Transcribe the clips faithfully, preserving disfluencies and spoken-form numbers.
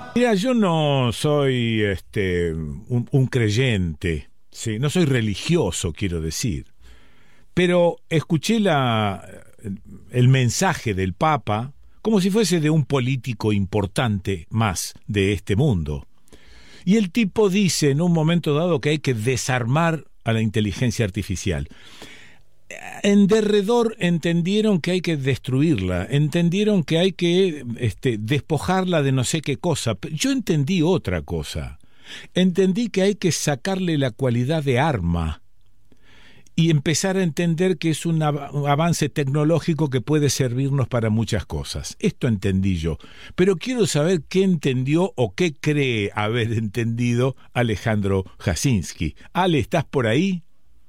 Mira, yo no soy este, un, un creyente, sí, no soy religioso, quiero decir, pero escuché la, el mensaje del Papa como si fuese de un político importante más de este mundo. Y el tipo dice en un momento dado que hay que desarmar a la inteligencia artificial. En derredor entendieron que hay que destruirla, entendieron que hay que este, despojarla de no sé qué cosa. Yo entendí otra cosa. Entendí que hay que sacarle la cualidad de arma y empezar a entender que es un, av- un avance tecnológico que puede servirnos para muchas cosas. Esto entendí yo. Pero quiero saber qué entendió o qué cree haber entendido Alejandro Jasinski. Ale, ¿estás por ahí?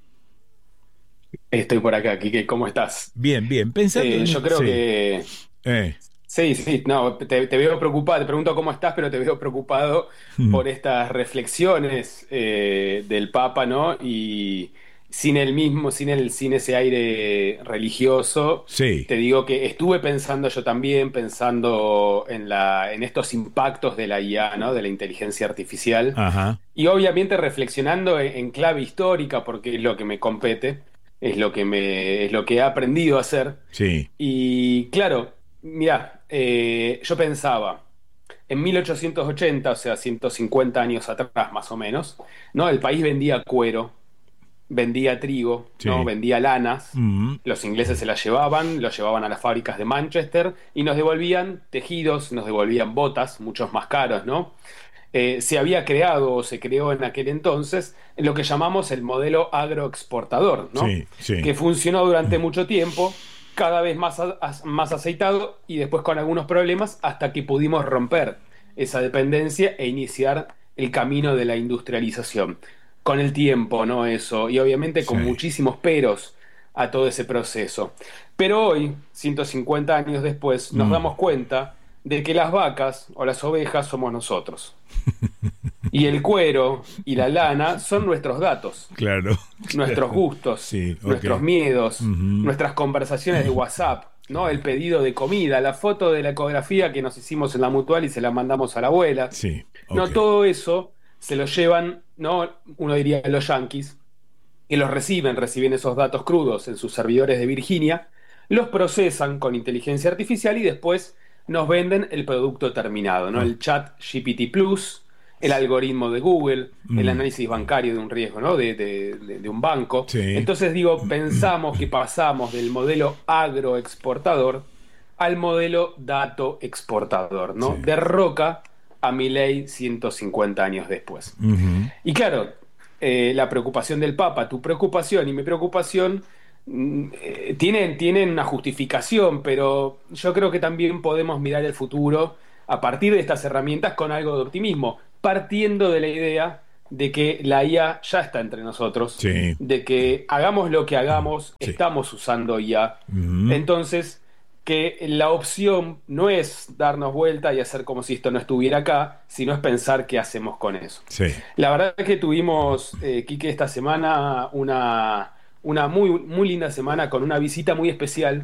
Estoy por acá, Quique, ¿cómo estás? Bien, bien. Pensando Eh, yo en... creo Sí. que Eh. sí, sí, no, te, te veo preocupado, te pregunto cómo estás, pero te veo preocupado por estas reflexiones eh, del Papa, ¿no? Y sin el mismo, sin el, sin ese aire religioso, Sí, te digo que estuve pensando yo también, pensando en la, en estos impactos de la I A, ¿no? De la inteligencia artificial. ajá, Y obviamente reflexionando en, en clave histórica, porque es lo que me compete, es lo que me, es lo que he aprendido a hacer. sí, Y claro, mirá, eh, yo pensaba, en mil ochocientos ochenta, o sea, ciento cincuenta años atrás más o menos, ¿no? El país vendía cuero, vendía trigo, ¿no? sí. Vendía lanas. Mm, Los ingleses se las llevaban, los llevaban a las fábricas de Manchester y nos devolvían tejidos, nos devolvían botas, muchos más caros, ¿no? Eh, se había creado o se creó en aquel entonces lo que llamamos el modelo agroexportador, ¿no? sí, sí. Que funcionó durante mucho tiempo, cada vez más, a- as- más aceitado y después con algunos problemas hasta que pudimos romper esa dependencia e iniciar el camino de la industrialización. Con el tiempo, ¿no? Eso, y obviamente con Sí. muchísimos peros a todo ese proceso. Pero hoy, ciento cincuenta años después, nos Mm. damos cuenta de que las vacas o las ovejas somos nosotros. Y el cuero y la lana son nuestros datos, Claro, nuestros claro. gustos, Sí, ok. nuestros miedos, Ujú. nuestras conversaciones de WhatsApp, ¿no? El pedido de comida, la foto de la ecografía que nos hicimos en la mutual y se la mandamos a la abuela. Sí, ok. No, todo eso se lo llevan, ¿no? Uno diría los yanquis, que los reciben, reciben esos datos crudos en sus servidores de Virginia, los procesan con inteligencia artificial y después nos venden el producto terminado, ¿no? Oh, El chat G P T Plus, el algoritmo de Google, el mm, análisis bancario de un riesgo, ¿no? De, de- de- de un banco. sí. Entonces digo, pensamos que pasamos del modelo agroexportador al modelo dato exportador, Sí. ¿no? De Roca a Milei ciento cincuenta años después. Ujú. Y claro, eh, la preocupación del Papa, tu preocupación y mi preocupación mm, eh, tienen, tienen una justificación, pero yo creo que también podemos mirar el futuro a partir de estas herramientas con algo de optimismo, partiendo de la idea de que la I A ya está entre nosotros, Sí, de que hagamos lo que hagamos, sí. estamos usando I A. Ujú. Entonces, que la opción no es darnos vuelta y hacer como si esto no estuviera acá, sino es pensar qué hacemos con eso. Sí. La verdad es que tuvimos, eh, Quique, esta semana una, una muy, muy linda semana con una visita muy especial,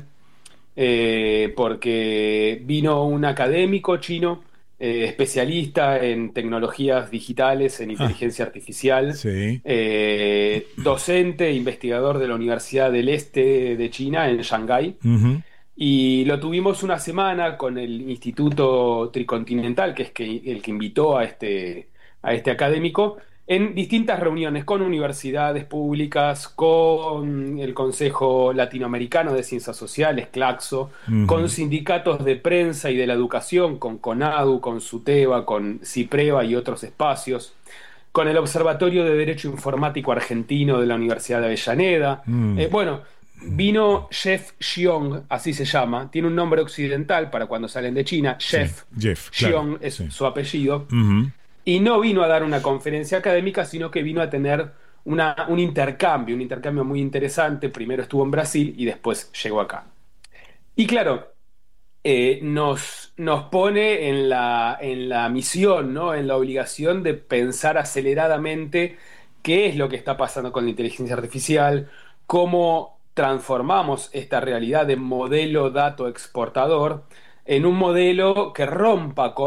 eh, porque vino un académico chino, eh, especialista en tecnologías digitales, en Ah, inteligencia artificial, sí. eh, docente, investigador de la Universidad del Este de China en Shanghái. Ujú. Y lo tuvimos una semana con el Instituto Tricontinental, que es que, el que invitó a este, a este académico, en distintas reuniones con universidades públicas, con el Consejo Latinoamericano de Ciencias Sociales, CLACSO, con Ujú. sindicatos de prensa y de la educación, con CONADU, con SUTEBA, con CIPREVA y otros espacios, con el Observatorio de Derecho Informático Argentino de la Universidad de Avellaneda. Mm. Eh, bueno, vino Jeff Xiong, así se llama, tiene un nombre occidental para cuando salen de China, Sí. Jeff Jeff, claro. Xiong es Sí. su apellido, Ujú. y no vino a dar una conferencia académica, sino que vino a tener una- un intercambio, un intercambio muy interesante. Primero estuvo en Brasil y después llegó acá. Y claro, eh, nos, nos pone en la, en la misión, ¿no? En la obligación de pensar aceleradamente qué es lo que está pasando con la inteligencia artificial, cómo transformamos esta realidad de modelo dato exportador en un modelo que rompa con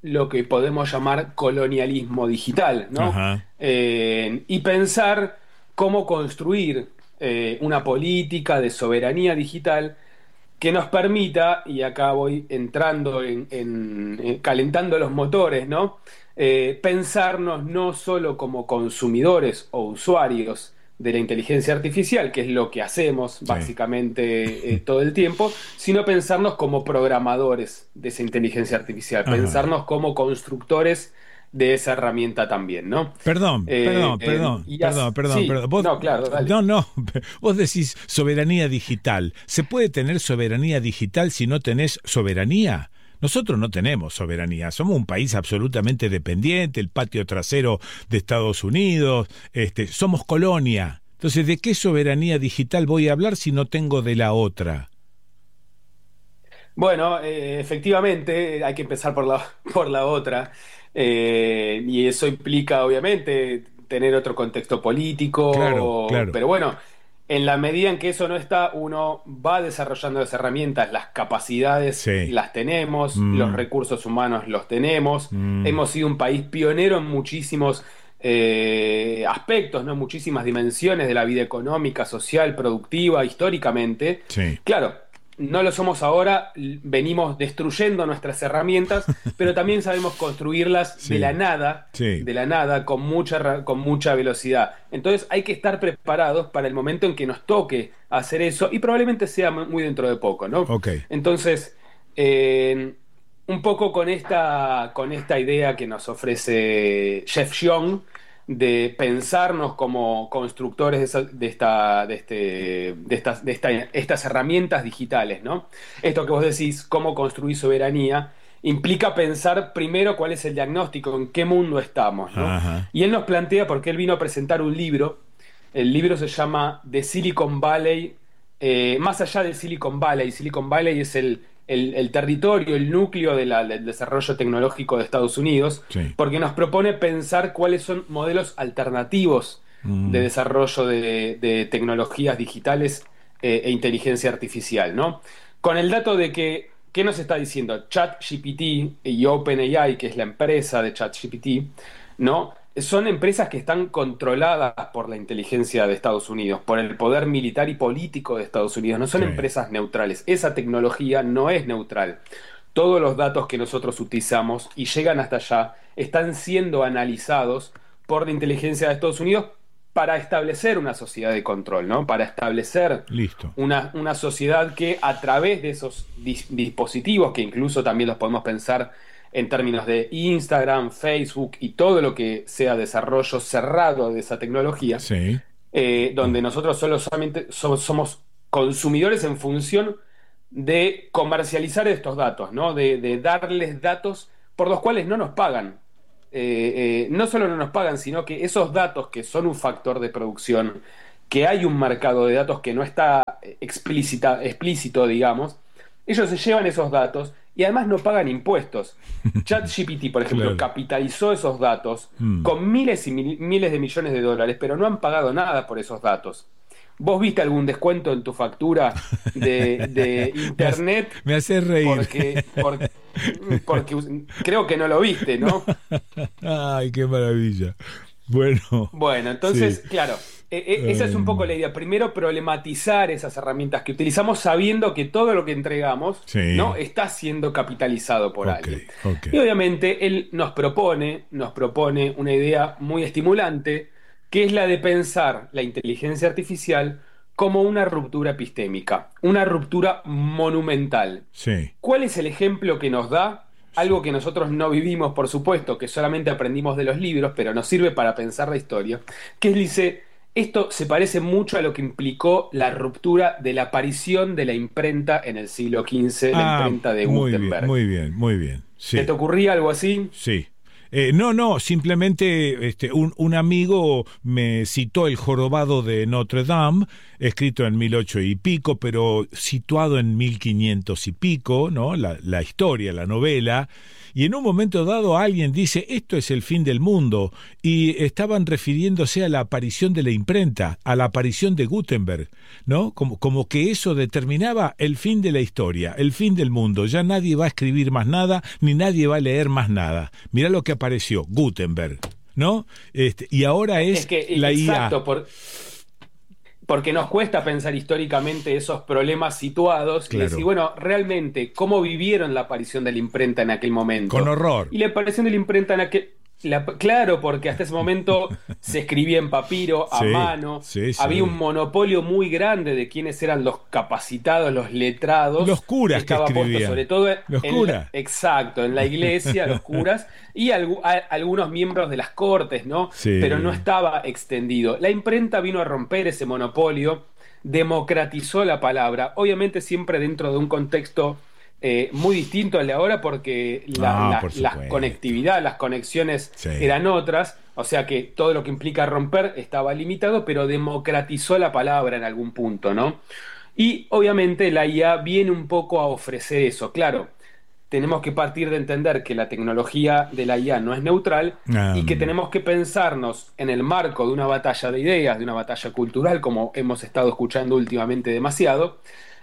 lo que podemos llamar colonialismo digital, ¿no? Ajá. Eh, y pensar cómo construir eh, una política de soberanía digital que nos permita, y acá voy entrando en, en- en- calentando los motores, ¿no? Eh, pensarnos no solo como consumidores o usuarios de la inteligencia artificial, que es lo que hacemos Sí. básicamente eh, todo el tiempo, sino pensarnos como programadores de esa inteligencia artificial, Ajá. pensarnos como constructores de esa herramienta también, ¿no? Perdón, Eh, perdón, eh, perdón, y as- perdón, perdón, sí, perdón. Vos, no, claro, dale. no, no, vos decís soberanía digital. ¿Se puede tener soberanía digital si no tenés soberanía? Nosotros no tenemos soberanía, somos un país absolutamente dependiente, el patio trasero de Estados Unidos, este, somos colonia. Entonces, ¿de qué soberanía digital voy a hablar si no tengo de la otra? Bueno, eh, efectivamente hay que empezar por la, por la otra. Eh, y eso implica obviamente tener otro contexto Claro, político, claro, pero bueno, en la medida en que eso no está, uno va desarrollando las herramientas, las capacidades sí. las tenemos, los Mm, recursos humanos los tenemos, mm, hemos sido un país pionero en muchísimos eh, aspectos, ¿no? Muchísimas dimensiones de la vida económica, social, productiva, históricamente. sí, Claro, no lo somos ahora, l- venimos destruyendo nuestras herramientas, pero también sabemos construirlas de la sí, nada, sí. de la nada, con mucha, ra- con mucha velocidad. Entonces hay que estar preparados para el momento en que nos toque hacer eso, y probablemente sea mu- muy dentro de poco, ¿no? Ok. Entonces, eh, un poco con esta, con esta idea que nos ofrece Jeff Young de pensarnos como constructores de, esa- de esta, de, este, de, estas, de esta- estas herramientas digitales, ¿no? Esto que vos decís, cómo construir soberanía, implica pensar primero cuál es el diagnóstico, en qué mundo estamos, ¿no? Ajá. Y él nos plantea, porque él vino a presentar un libro, el libro se llama The Silicon Valley, eh, más allá del Silicon Valley. Silicon Valley es el, el- el territorio, el núcleo de la- del desarrollo tecnológico de Estados Unidos, Sí. porque nos propone pensar cuáles son modelos alternativos de Mm, desarrollo de, de tecnologías digitales eh, e inteligencia artificial, ¿no? Con el dato de que, ¿qué nos está diciendo? ChatGPT y OpenAI, que es la empresa de ChatGPT, ¿no? Son empresas que están controladas por la inteligencia de Estados Unidos, por el poder militar y político de Estados Unidos. No son sí. empresas neutrales. Esa tecnología no es neutral. Todos los datos que nosotros utilizamos y llegan hasta allá están siendo analizados por la inteligencia de Estados Unidos para establecer una sociedad de control, ¿no? Para establecer Listo. una, una sociedad que a través de esos dis- dispositivos, que incluso también los podemos pensar en términos de Instagram, Facebook y todo lo que sea desarrollo cerrado de esa tecnología, Sí. eh, donde nosotros solo solamente so- somos consumidores en función de comercializar estos datos, ¿no? De, de darles datos por los cuales no nos pagan. Eh, eh, no solo no nos pagan, sino que esos datos que son un factor de producción, que hay un mercado de datos que no está explícita, explícito, digamos, ellos se llevan esos datos y además no pagan impuestos. ChatGPT, por ejemplo, Claro. capitalizó esos datos Mm. con miles y mil- miles de millones de dólares, pero no han pagado nada por esos datos. ¿Vos viste algún descuento en tu factura de, de Me hace, internet? me hace reír. Porque, por- porque creo que no lo viste, ¿no? Ay, qué maravilla. Bueno, Bueno, sí. entonces, claro, e- e- esa es un poco Em, la idea. Primero, problematizar esas herramientas que utilizamos sabiendo que todo lo que entregamos, ¿no? sí. Está siendo capitalizado por Ok, alguien. ok. Y obviamente él nos propone, nos propone una idea muy estimulante, que es la de pensar la inteligencia artificial como una ruptura epistémica, una ruptura monumental. Sí, ¿Cuál es el ejemplo que nos da? sí. Algo que nosotros no vivimos, por supuesto, que solamente aprendimos de los libros, pero nos sirve para pensar la historia, que él dice, esto se parece mucho a lo que implicó la ruptura de la aparición de la imprenta en el siglo quince, la Ah, imprenta de muy bien, Gutenberg. muy bien, muy bien. ¿Se Sí, te ocurría algo así? sí. Eh, no, no, simplemente este, un, un amigo me citó El jorobado de Notre Dame, escrito en mil ocho y pico, pero situado en mil quinientos y pico, ¿no? La, la historia, la novela. Y en un momento dado alguien dice, esto es el fin del mundo, y estaban refiriéndose a la aparición de la imprenta, a la aparición de Gutenberg, ¿no? Como, como que eso determinaba el fin de la historia, el fin del mundo. Ya nadie va a escribir más nada, ni nadie va a leer más nada. Mirá lo que apareció, Gutenberg, ¿no? Este, y ahora es, es que, la exacto, I A. Por... Porque nos cuesta pensar históricamente esos problemas situados Claro. y decir, bueno, realmente, ¿cómo vivieron la aparición de la imprenta en aquel momento? Con horror. Y la aparición de la imprenta en aquel... La, claro, porque hasta ese momento se escribía en papiro, a Sí, mano, sí, sí. había un monopolio muy grande de quiénes eran los capacitados, los letrados. Los curas que Estaba puesto escribían. sobre todo en, Los en- curas. exacto, en la iglesia, los curas, y algu- a- algunos miembros de las cortes, ¿no? Sí. Pero no estaba extendido. La imprenta vino a romper ese monopolio, democratizó la palabra, obviamente siempre dentro de un contexto eh, muy distinto al de ahora porque la, No, la- por la supuesto. conectividad, las conexiones Sí. eran otras, o sea que todo lo que implica romper estaba limitado, pero democratizó la palabra en algún punto, ¿no? Y obviamente la I A viene un poco a ofrecer eso, claro. Tenemos que partir de entender que la tecnología de la I A no es neutral Ah, y que tenemos que pensarnos en el marco de una batalla de ideas, de una batalla cultural, como hemos estado escuchando últimamente demasiado.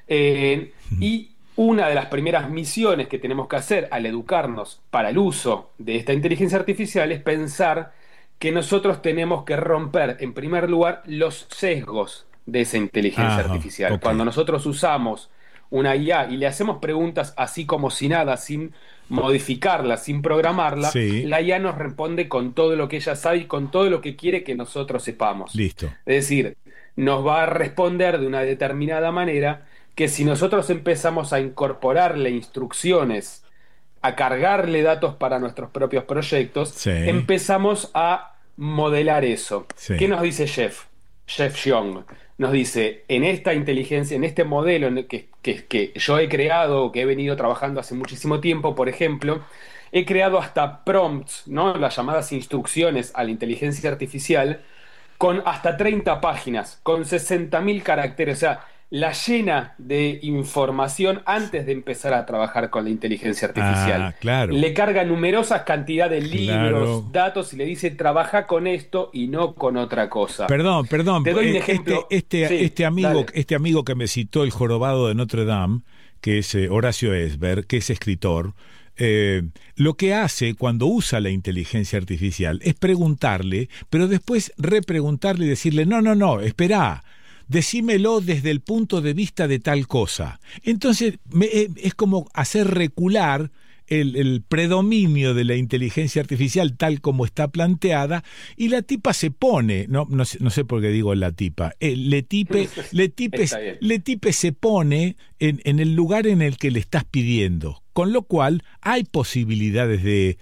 Eh, y una de las primeras misiones que tenemos que hacer al educarnos para el uso de esta inteligencia artificial es pensar que nosotros tenemos que romper, en primer lugar, los sesgos de esa inteligencia Ajá, artificial. ok. Cuando nosotros usamos una I A y le hacemos preguntas así como si nada, sin modificarla, sin programarla, Sí. la I A nos responde con todo lo que ella sabe y con todo lo que quiere que nosotros sepamos. Listo. Es decir, nos va a responder de una determinada manera que si nosotros empezamos a incorporarle instrucciones, a cargarle datos para nuestros propios proyectos, Sí. empezamos a modelar eso. Sí. ¿Qué nos dice Jeff? Jeff Young nos dice, en esta inteligencia, en este modelo en el que, que, que yo he creado, que he venido trabajando hace muchísimo tiempo, por ejemplo, he creado hasta prompts, ¿no? Las llamadas instrucciones a la inteligencia artificial, con hasta treinta páginas, con sesenta mil caracteres, o sea, la llena de información antes de empezar a trabajar con la inteligencia artificial. Ah, claro. Le carga numerosas cantidades de Claro. libros, datos y le dice, trabaja con esto y no con otra cosa. Perdón, perdón. Te doy un eh, ejemplo. Este, este, Sí, este amigo, dale. este amigo que me citó El jorobado de Notre Dame, que es eh, Horacio Esber, que es escritor, eh, lo que hace cuando usa la inteligencia artificial es preguntarle, pero después repreguntarle y decirle, no, no, no, espera, decímelo desde el punto de vista de tal cosa. Entonces me, eh, es como hacer recular el, el predominio de la inteligencia artificial tal como está planteada, y la tipa se pone, no, no, sé, no sé por qué digo la tipa, eh, le tipe, le tipe, Está bien. le tipe se pone en, en el lugar en el que le estás pidiendo, con lo cual hay posibilidades de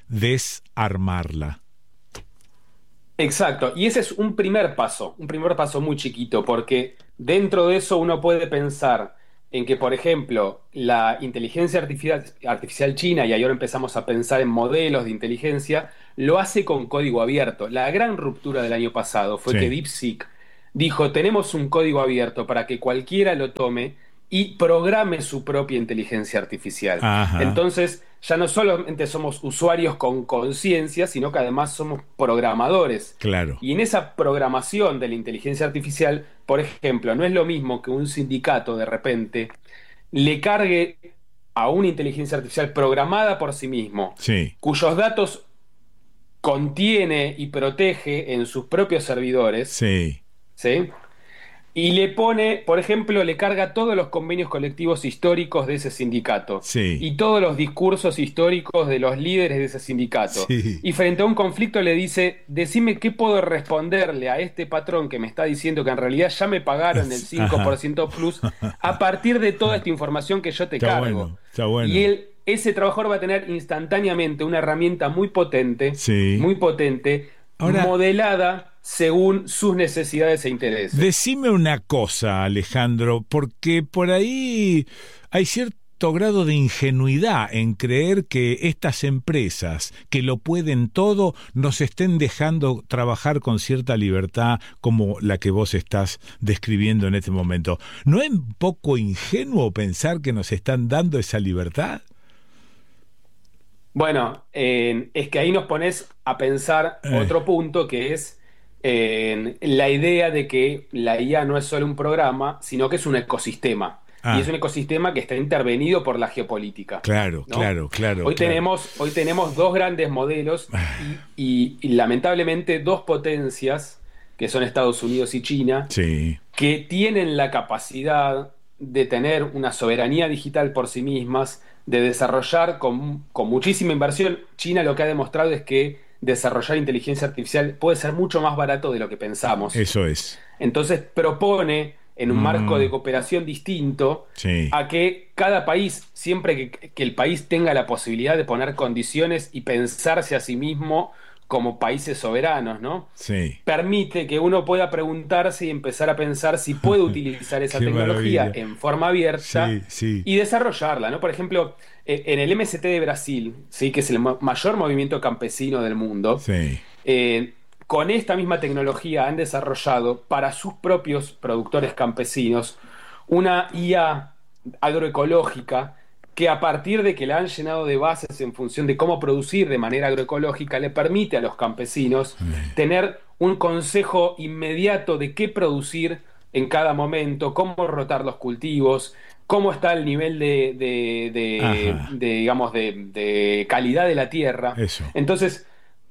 desarmarla. Exacto, y ese es un primer paso, un primer paso muy chiquito, porque dentro de eso uno puede pensar en que, por ejemplo, la inteligencia artificial, artificial china, y ahora empezamos a pensar en modelos de inteligencia, lo hace con código abierto. La gran ruptura del año pasado fue Sí. que DeepSeek dijo, tenemos un código abierto para que cualquiera lo tome y programe su propia inteligencia artificial. Ajá. Entonces, ya no solamente somos usuarios con conciencia, sino que además somos programadores. Claro. Y en esa programación de la inteligencia artificial, por ejemplo, no es lo mismo que un sindicato de repente le cargue a una inteligencia artificial programada por sí mismo, Sí. cuyos datos contiene y protege en sus propios servidores, Sí. ¿sí? Y le pone, por ejemplo, le carga todos los convenios colectivos históricos de ese sindicato. Sí. Y todos los discursos históricos de los líderes de ese sindicato. Sí. Y frente a un conflicto le dice, decime qué puedo responderle a este patrón que me está diciendo que en realidad ya me pagaron el cinco por ciento plus a partir de toda esta información que yo te Está cargo. bueno, está bueno. Y él, ese trabajador va a tener instantáneamente una herramienta muy potente, Sí. muy potente, Ahora- modelada según sus necesidades e intereses. Decime una cosa, Alejandro, porque por ahí hay cier- cierto grado de ingenuidad en creer que estas empresas que lo pueden todo nos estén dejando trabajar con cierta libertad como la que vos estás describiendo en este momento. ¿No es un poco ingenuo pensar que nos están dando esa libertad? Bueno, eh, es que ahí nos pones a pensar Eh. otro punto que es eh, la idea de que la I A no es solo un programa, sino que es un ecosistema. Ah. Y es un ecosistema que está intervenido por la geopolítica. Claro, ¿no? claro, claro. Hoy, claro. Tenemos, hoy tenemos dos grandes modelos y, y, y lamentablemente dos potencias, que son Estados Unidos y China, Sí. que tienen la capacidad de tener una soberanía digital por sí mismas, de desarrollar con, con muchísima inversión. China lo que ha demostrado es que desarrollar inteligencia artificial puede ser mucho más barato de lo que pensamos. Eso es. Entonces propone, en un Mm. marco de cooperación distinto, Sí. a que cada país, siempre que, que el país tenga la posibilidad de poner condiciones y pensarse a sí mismo como países soberanos, ¿no? Sí. Permite que uno pueda preguntarse y empezar a pensar si puede utilizar esa Qué tecnología maravilla. en forma abierta Sí, sí. y desarrollarla, ¿no? Por ejemplo, eh, en el M S T de Brasil, ¿sí? Que es el mo- mayor movimiento campesino del mundo, Sí. eh, con esta misma tecnología han desarrollado para sus propios productores campesinos una I A agroecológica que, a partir de que la han llenado de bases en función de cómo producir de manera agroecológica, le permite a los campesinos tener un consejo inmediato de qué producir en cada momento, cómo rotar los cultivos, cómo está el nivel de, de, de- Ajá. de, digamos, de, de calidad de la tierra. Eso. Entonces,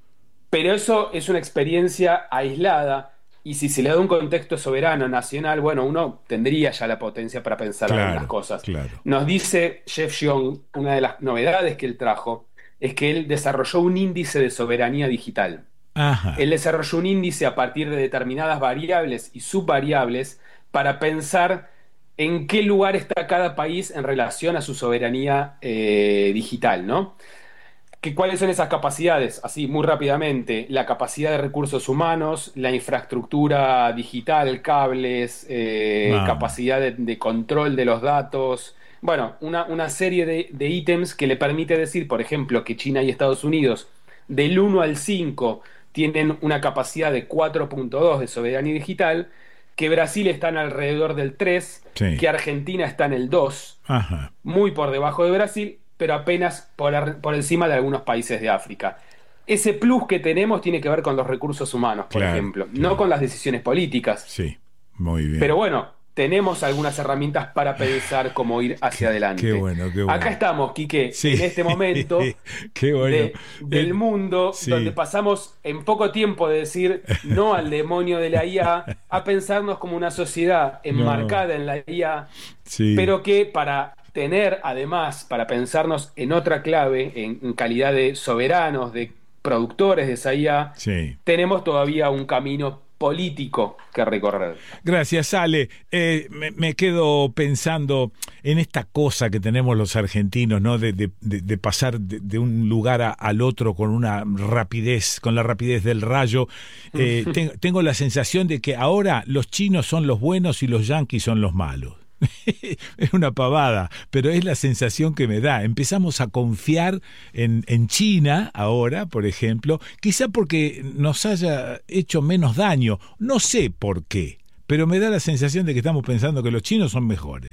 pero eso es una experiencia aislada, y si se le da un contexto soberano, nacional, bueno, uno tendría ya la potencia para pensar Claro, algunas cosas. claro. Nos dice Jeff Young, una de las novedades que él trajo, es que él desarrolló un índice de soberanía digital. Ajá. Él desarrolló un índice a partir de determinadas variables y subvariables para pensar en qué lugar está cada país en relación a su soberanía eh, digital, ¿no? ¿Qué, ¿Cuáles son esas capacidades? Así, muy rápidamente, la capacidad de recursos humanos, la infraestructura digital, cables, eh, Vamos. capacidad de, de control de los datos. Bueno, una, una serie de, de ítems que le permite decir, por ejemplo, que China y Estados Unidos, del uno al cinco, tienen una capacidad de cuatro punto dos de soberanía digital, que Brasil está en alrededor del tres, Sí. que Argentina está en el dos, Ajá. muy por debajo de Brasil, pero apenas por, ar- por encima de algunos países de África. Ese plus que tenemos tiene que ver con los recursos humanos, por Claro, ejemplo, claro. no con las decisiones políticas. Sí. Muy bien. Pero bueno, tenemos algunas herramientas para pensar cómo ir hacia adelante. Qué bueno, qué bueno. Acá estamos, Quique, Sí. en este momento Qué bueno. de- del Eh, mundo, sí. donde pasamos en poco tiempo de decir no al demonio de la I A a pensarnos como una sociedad enmarcada en la I A, Sí. pero que para tener, además, para pensarnos en otra clave, en, en calidad de soberanos, de productores de esa I A, Sí. tenemos todavía un camino político que recorrer. Gracias, Ale. Eh, me, me quedo pensando en esta cosa que tenemos los argentinos, ¿no? De, de, de, de pasar de, de un lugar a, al otro con una rapidez, con la rapidez del rayo. Eh, ten, tengo la sensación de que ahora los chinos son los buenos y los yanquis son los malos. Es una pavada, pero es la sensación que me da. Empezamos a confiar en, en China ahora, por ejemplo, quizá porque nos haya hecho menos daño, no sé por qué, pero me da la sensación de que estamos pensando que los chinos son mejores.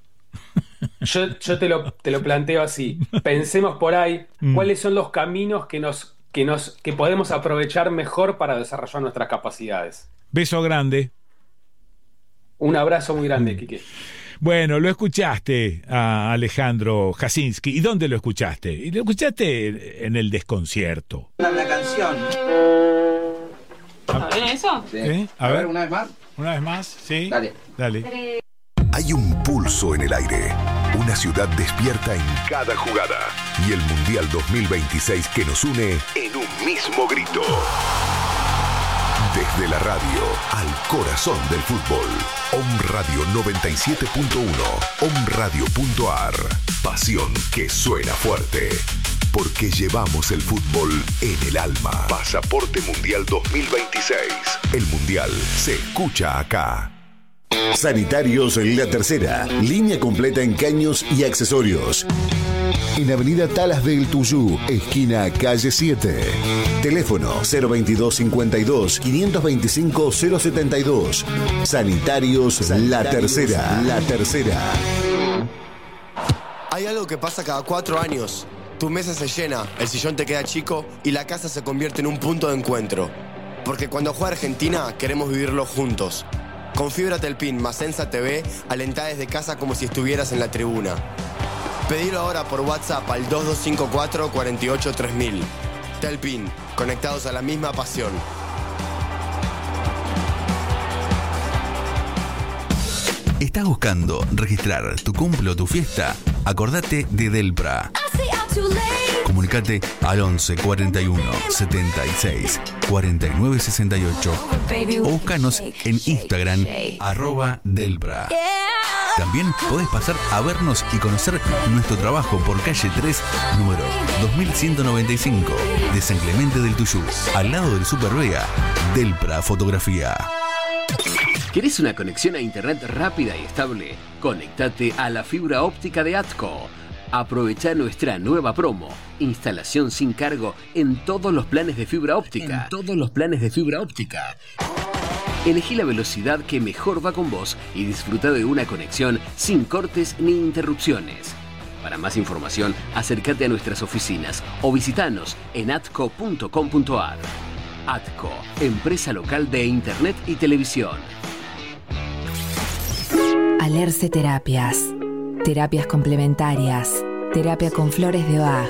Yo, yo te lo, te lo planteo así. Pensemos por ahí cuáles son los caminos que nos, que nos, que podemos aprovechar mejor para desarrollar nuestras capacidades. Beso grande. Un abrazo muy grande, Quique. Bueno, lo escuchaste a Alejandro Jasinski. ¿Y dónde lo escuchaste? Y lo escuchaste en el desconcierto. La, la canción. ¿Está bien eso? Sí. ¿Eh? A A, ver. ver, una vez más. Una vez más, ¿sí? Dale. Dale. Hay un pulso en el aire, una ciudad despierta en cada jugada y el Mundial dos mil veintiséis que nos une en un mismo grito. Desde la radio al corazón del fútbol. Om Radio noventa y siete punto uno, om radio punto a r. Pasión que suena fuerte. Porque llevamos el fútbol en el alma. Pasaporte Mundial dos mil veintiséis. El Mundial se escucha acá. Sanitarios La Tercera, línea completa en caños y accesorios. En Avenida Talas del Tuyú, esquina calle siete. Teléfono cero veintidós cincuenta y dos, quinientos veinticinco, cero setenta y dos. Sanitarios, Sanitarios La Tercera. La Tercera. Hay algo que pasa cada cuatro años. Tu mesa se llena, el sillón te queda chico y la casa se convierte en un punto de encuentro. Porque cuando juega Argentina, queremos vivirlo juntos. Con fibra Telpin más Ensa T V, alentá desde casa como si estuvieras en la tribuna. Pedilo ahora por WhatsApp al dos dos cinco cuatro, cuatro ocho tres mil. Telpin, conectados a la misma pasión. ¿Estás buscando registrar tu cumple o tu fiesta? Acordate de Delpra. Comunicate al once cuarenta y uno, setenta y seis, cuarenta y nueve sesenta y ocho o búscanos en Instagram arroba Delpra. También podés pasar a vernos y conocer nuestro trabajo por calle tres, número dos mil ciento noventa y cinco de San Clemente del Tuyú, al lado del Super Vega. Delpra Fotografía. ¿Querés una conexión a internet rápida y estable? Conéctate a la fibra óptica de ATCO. Aprovecha nuestra nueva promo. Instalación sin cargo en todos los planes de fibra óptica. En todos los planes de fibra óptica. Elegí la velocidad que mejor va con vos y disfruta de una conexión sin cortes ni interrupciones. Para más información, acércate a nuestras oficinas o visitanos en atco punto com punto ar. ATCO, empresa local de internet y televisión. Alerce Terapias. Terapias complementarias. Terapia con flores de Bach.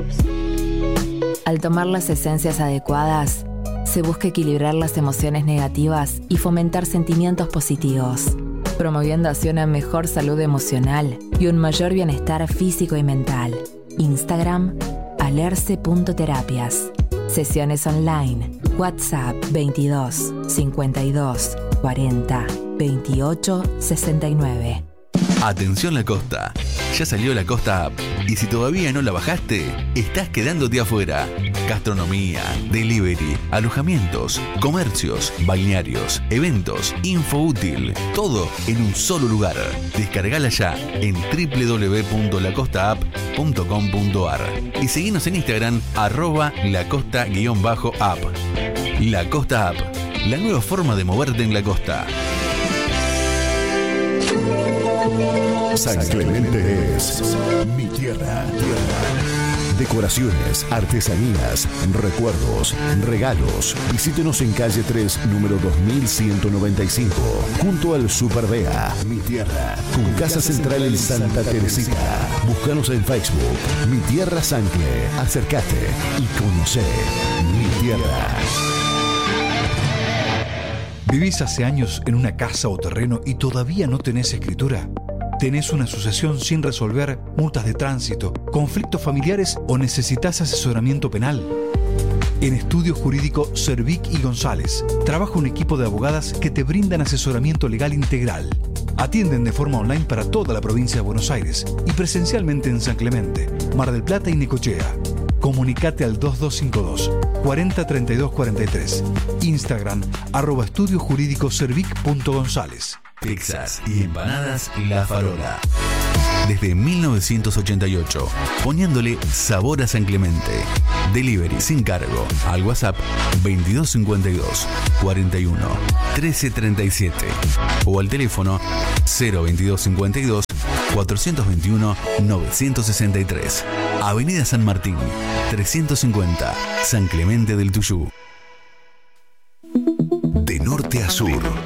Al tomar las esencias adecuadas, se busca equilibrar las emociones negativas y fomentar sentimientos positivos, promoviendo así una mejor salud emocional y un mayor bienestar físico y mental. Instagram, alerce punto terapias. Sesiones online. WhatsApp veintidós, cincuenta y dos, cuarenta, veintiocho, sesenta y nueve. Atención La Costa, ya salió La Costa App y si todavía no la bajaste, estás quedándote afuera. Gastronomía, delivery, alojamientos, comercios, balnearios, eventos, info útil, todo en un solo lugar. Descargala ya en doble u doble u doble u punto la costa app punto com punto ar y seguinos en Instagram arroba lacosta-app. La Costa App, la nueva forma de moverte en la costa. San Clemente es mi tierra, tierra. Decoraciones, artesanías, recuerdos, regalos. Visítenos en calle tres, número dos mil ciento noventa y cinco, junto al Super Vea, mi tierra, con casa central en Santa Teresita. Búscanos en Facebook, Mi Tierra Sancle. Acércate y conoce mi tierra. ¿Vivís hace años en una casa o terreno y todavía no tenés escritura? ¿Tenés una sucesión sin resolver, multas de tránsito, conflictos familiares o necesitas asesoramiento penal? En Estudio Jurídico Cervic y González trabaja un equipo de abogadas que te brindan asesoramiento legal integral. Atienden de forma online para toda la provincia de Buenos Aires y presencialmente en San Clemente, Mar del Plata y Necochea. Comunicate al dos dos cinco dos, cuarenta, treinta y dos, cuarenta y tres. Instagram, arroba estudio jurídico cervic punto gonzález. Pizzas y empanadas La Farola. Desde mil novecientos ochenta y ocho, poniéndole sabor a San Clemente. Delivery sin cargo al WhatsApp veintidós cincuenta y dos, cuarenta y uno, trece treinta y siete o al teléfono cero veintidós cincuenta y dos, cuatrocientos veintiuno, novecientos sesenta y tres. Avenida San Martín, trescientos cincuenta, San Clemente del Tuyú. De norte a sur.